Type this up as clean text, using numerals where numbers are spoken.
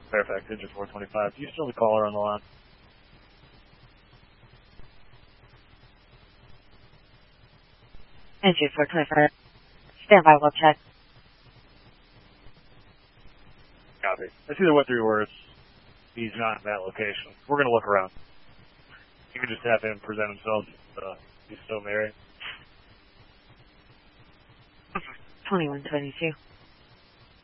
Fairfax, Engine 425. Do you still have the caller on the line? Engine 425. Standby, we'll check. Copy. I see the went through where he's not in that location. We're going to look around. You can just have him present himself. He's still married. 2122.